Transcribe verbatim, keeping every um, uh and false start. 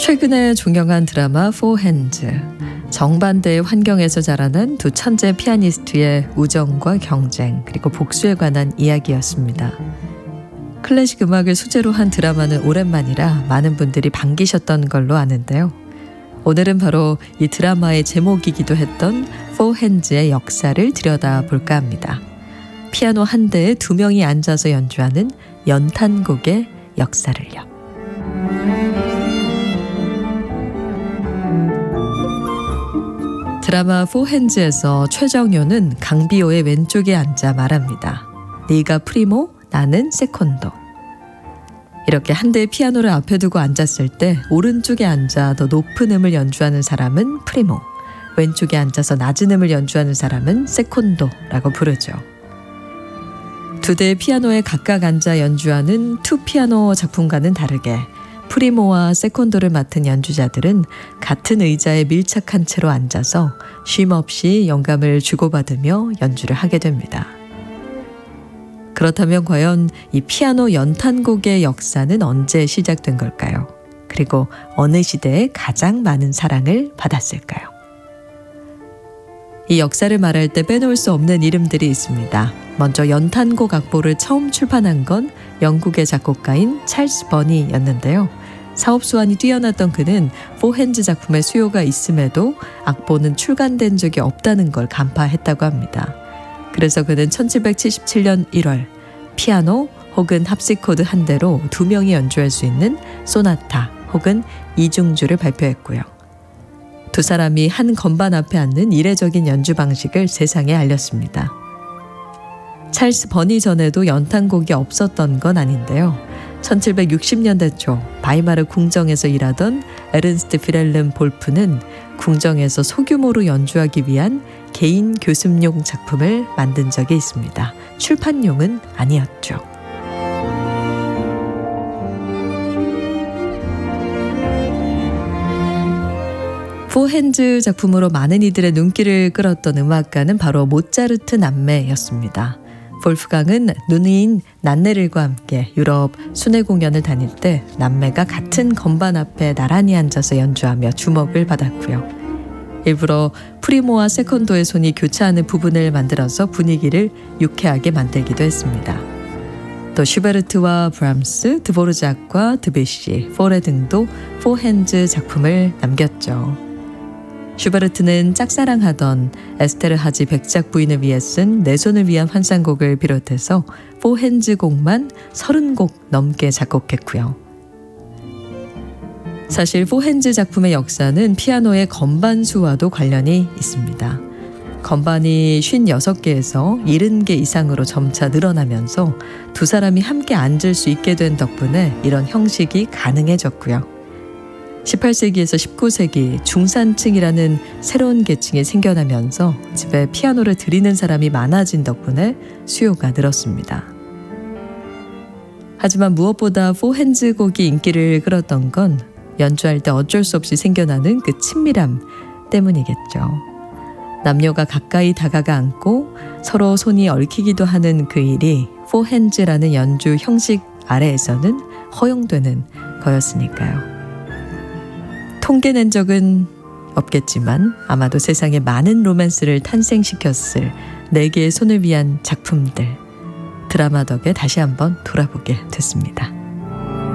최근에 종영한 드라마 포 핸즈. 정반대의 환경에서 자라난 두 천재 피아니스트의 우정과 경쟁 그리고 복수에 관한 이야기였습니다. 클래식 음악을 소재로 한 드라마는 오랜만이라 많은 분들이 반기셨던 걸로 아는데요. 오늘은 바로 이 드라마의 제목이기도 했던 포 핸즈의 역사를 들여다볼까 합니다. 피아노 한 대에 두 명이 앉아서 연주하는 연탄곡의 역사를요. 드라마 포 핸즈에서 최정효는 강비호의 왼쪽에 앉아 말합니다. 네가 프리모, 나는 세콘도. 이렇게 한 대의 피아노를 앞에 두고 앉았을 때 오른쪽에 앉아 더 높은 음을 연주하는 사람은 프리모, 왼쪽에 앉아서 낮은 음을 연주하는 사람은 세콘도라고 부르죠. 두 대의 피아노에 각각 앉아 연주하는 투 피아노 작품과는 다르게 프리모와 세콘도를 맡은 연주자들은 같은 의자에 밀착한 채로 앉아서 쉼 없이 영감을 주고받으며 연주를 하게 됩니다. 그렇다면 과연 이 피아노 연탄곡의 역사는 언제 시작된 걸까요? 그리고 어느 시대에 가장 많은 사랑을 받았을까요? 이 역사를 말할 때 빼놓을 수 없는 이름들이 있습니다. 먼저 연탄곡 악보를 처음 출판한 건 영국의 작곡가인 찰스 버니였는데요. 사업 수완이 뛰어났던 그는 포 핸즈 작품의 수요가 있음에도 악보는 출간된 적이 없다는 걸 간파했다고 합니다. 그래서 그는 천칠백칠십칠 년 일월 피아노 혹은 합시코드 한 대로 두 명이 연주할 수 있는 소나타 혹은 이중주를 발표했고요. 두 사람이 한 건반 앞에 앉는 이례적인 연주 방식을 세상에 알렸습니다. 찰스 버니 전에도 연탄곡이 없었던 건 아닌데요. 천칠백육십 년대 초 바이마르 궁정에서 일하던 에른스트 필헬름 볼프는 궁정에서 소규모로 연주하기 위한 개인 교습용 작품을 만든 적이 있습니다. 출판용은 아니었죠. 포 핸즈 작품으로 많은 이들의 눈길을 끌었던 음악가는 바로 모차르트 남매였습니다. 볼프강은 누이인 난네를과 함께 유럽 순회 공연을 다닐 때 남매가 같은 건반 앞에 나란히 앉아서 연주하며 주목을 받았고요. 일부러 프리모와 세컨도의 손이 교차하는 부분을 만들어서 분위기를 유쾌하게 만들기도 했습니다. 또 슈베르트와 브람스, 드보르작과 드뷔시, 포레 등도 포 핸즈 작품을 남겼죠. 슈베르트는 짝사랑하던 에스테르하지 백작 부인을 위해 쓴 내 손을 위한 환상곡을 비롯해서 포 핸즈 곡만 서른 곡 넘게 작곡했고요. 사실 포 핸즈 작품의 역사는 피아노의 건반 수와도 관련이 있습니다. 건반이 오십육 개에서 칠십 개 이상으로 점차 늘어나면서 두 사람이 함께 앉을 수 있게 된 덕분에 이런 형식이 가능해졌고요. 십팔 세기에서 십구 세기 중산층이라는 새로운 계층이 생겨나면서 집에 피아노를 들이는 사람이 많아진 덕분에 수요가 늘었습니다. 하지만 무엇보다 포 핸즈 곡이 인기를 끌었던 건 연주할 때 어쩔 수 없이 생겨나는 그 친밀함 때문이겠죠. 남녀가 가까이 다가가 앉고 서로 손이 얽히기도 하는 그 일이 포 핸즈라는 연주 형식 아래에서는 허용되는 거였으니까요. 통계 낸 적은 없겠지만 아마도 세상에 많은 로맨스를 탄생시켰을 네 개의 손을 위한 작품들, 드라마 덕에 다시 한번 돌아보게 됐습니다.